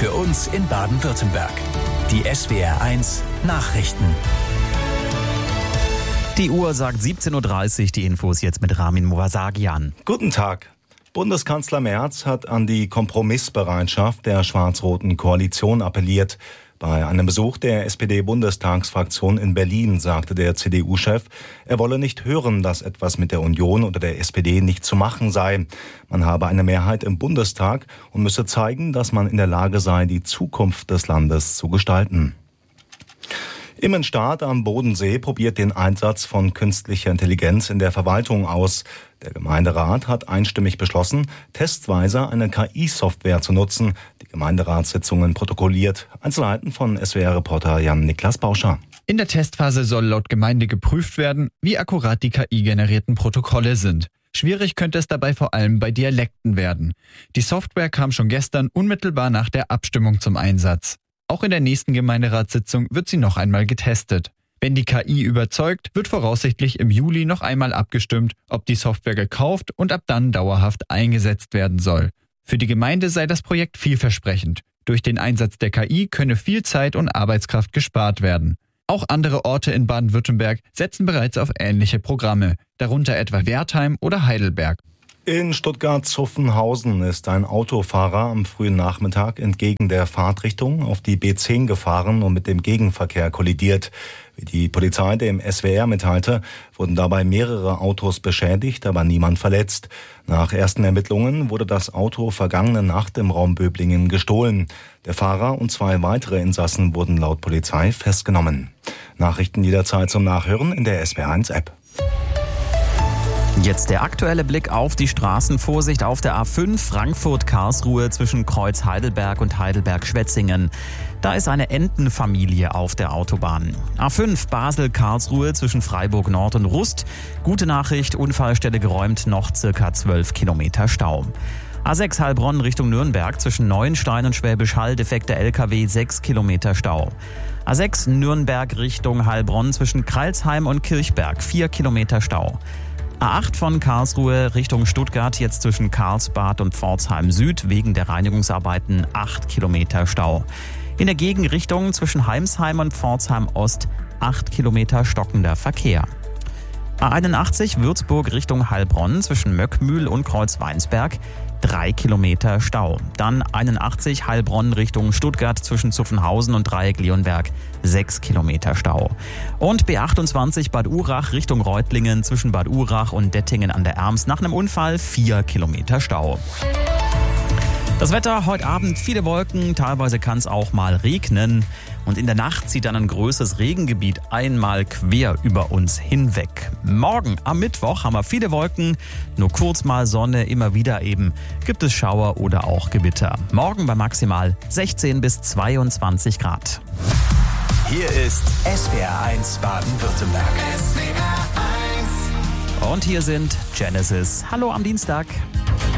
für uns in Baden-Württemberg. Die SWR1 Nachrichten. Die Uhr sagt 17.30 Uhr, die Infos jetzt mit Ramin Movasagian. Guten Tag. Bundeskanzler Merz hat an die Kompromissbereitschaft der schwarz-roten Koalition appelliert. Bei einem Besuch der SPD-Bundestagsfraktion in Berlin sagte der CDU-Chef, er wolle nicht hören, dass etwas mit der Union oder der SPD nicht zu machen sei. Man habe eine Mehrheit im Bundestag und müsse zeigen, dass man in der Lage sei, die Zukunft des Landes zu gestalten. Immenstadt am Bodensee probiert den Einsatz von künstlicher Intelligenz in der Verwaltung aus. Der Gemeinderat hat einstimmig beschlossen, testweise eine KI-Software zu nutzen, die Gemeinderatssitzungen protokolliert. Einzelheiten von SWR-Reporter Jan-Niklas Bauscher. In der Testphase soll laut Gemeinde geprüft werden, wie akkurat die KI-generierten Protokolle sind. Schwierig könnte es dabei vor allem bei Dialekten werden. Die Software kam schon gestern unmittelbar nach der Abstimmung zum Einsatz. Auch in der nächsten Gemeinderatssitzung wird sie noch einmal getestet. Wenn die KI überzeugt, wird voraussichtlich im Juli noch einmal abgestimmt, ob die Software gekauft und ab dann dauerhaft eingesetzt werden soll. Für die Gemeinde sei das Projekt vielversprechend. Durch den Einsatz der KI könne viel Zeit und Arbeitskraft gespart werden. Auch andere Orte in Baden-Württemberg setzen bereits auf ähnliche Programme, darunter etwa Wertheim oder Heidelberg. In Stuttgart-Zuffenhausen ist ein Autofahrer am frühen Nachmittag entgegen der Fahrtrichtung auf die B10 gefahren und mit dem Gegenverkehr kollidiert. Wie die Polizei dem SWR mitteilte, wurden dabei mehrere Autos beschädigt, aber niemand verletzt. Nach ersten Ermittlungen wurde das Auto vergangene Nacht im Raum Böblingen gestohlen. Der Fahrer und 2 weitere Insassen wurden laut Polizei festgenommen. Nachrichten jederzeit zum Nachhören in der SWR1-App. Jetzt der aktuelle Blick auf die Straßenvorsicht auf der A5 Frankfurt-Karlsruhe zwischen Kreuz Heidelberg und Heidelberg-Schwetzingen. Da ist eine Entenfamilie auf der Autobahn. A5 Basel-Karlsruhe zwischen Freiburg Nord und Rust. Gute Nachricht, Unfallstelle geräumt, noch circa 12 Kilometer Stau. A6 Heilbronn Richtung Nürnberg zwischen Neuenstein und Schwäbisch Hall, defekter LKW, 6 Kilometer Stau. A6 Nürnberg Richtung Heilbronn zwischen Kreilsheim und Kirchberg, 4 Kilometer Stau. A8 von Karlsruhe Richtung Stuttgart, jetzt zwischen Karlsbad und Pforzheim Süd, wegen der Reinigungsarbeiten 8 Kilometer Stau. In der Gegenrichtung zwischen Heimsheim und Pforzheim Ost 8 Kilometer stockender Verkehr. A81 Würzburg Richtung Heilbronn zwischen Möckmühl und Kreuzweinsberg 3 Kilometer Stau. Dann 81 Heilbronn Richtung Stuttgart zwischen Zuffenhausen und Dreieck-Leonberg 6 Kilometer Stau. Und B28 Bad Urach Richtung Reutlingen zwischen Bad Urach und Dettingen an der Erms nach einem Unfall 4 Kilometer Stau. Das Wetter heute Abend, viele Wolken, teilweise kann es auch mal regnen. Und in der Nacht zieht dann ein größeres Regengebiet einmal quer über uns hinweg. Morgen am Mittwoch haben wir viele Wolken, nur kurz mal Sonne, immer wieder eben gibt es Schauer oder auch Gewitter. Morgen bei maximal 16 bis 22 Grad. Hier ist SWR1 Baden-Württemberg. Und hier sind Genesis. Hallo am Dienstag.